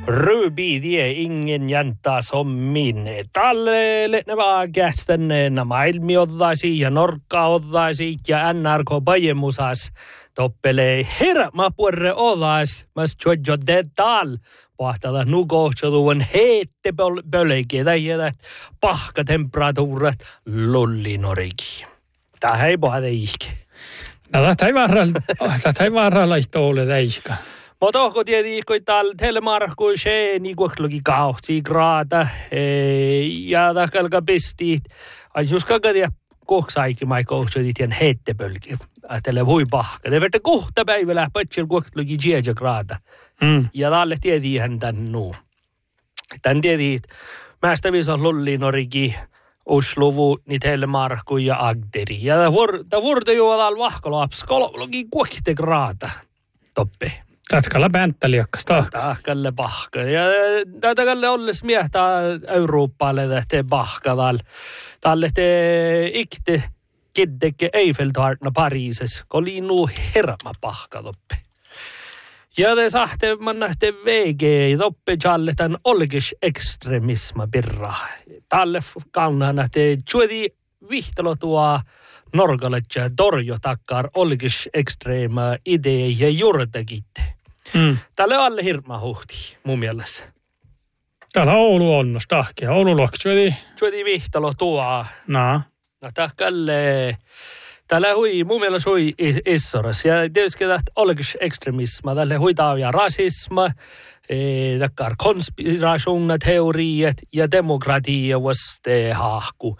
Ruby tie ingen jänta som min. Tälle lenevää kästäneen maailmi ottaisi ja Norkka ottaisi ja NRK pajemusas. Toppelee herma puolre otas. Mas tjojo detal. Pahtada nukohtsuduun heette pölkeitä ja pahka temperatuurat lollinoriki. Tähän ei pohda ihke. No, tätä ei varrella ole täiskä. Mutta onko tietysti, kun täällä telemarkku se niin kuitenkin kauhtii graata ja takalka pistit. Jos kakatia koksaikin mai kohtsutit ja heittepölki. Tälle voi pahka. Te verta kohta päivällä patsel kuitenkin jiedja graata. Ja tälle tietysti hän tän nuu. Tän tietysti mästä viisa lollinoriki. Oslovu, niin telemarkku ja agderi. Ja tämä vuorta jo täällä vahkolaps. Kollokin kuitenkin graata. Toppe. Tatkalla bänttäliakkas tahka. Tahkalle pahka. Ja tätäkalle olles miehtää Euroopalle tähte pahka tälle te ikte kiddeke Eiffeltorna Pariises. Oli nuu herma pahka toppe. Ja te sahte man nähte VG toppe jalle tän olkis ekstremisma birra. Tälle kaunaa nähte tjuedi vihtalo tuo norgaletja torjo takkar olkis ekstrema idee ja juurtakitte. Tälle on alle hirma huhti, mun mielessä. Täällä Oulu onnos tahkia. Oulu luoksuedi. Tjuedi vihtalo tuo. No tahkalle. Tällä hui, mun mielestä hui issoras. Ja tietysti tähtä olkis ekstremisma. Tälle huitaa ja rasisma. Takkar konspirationteoriat ja demokratia vaste hahku.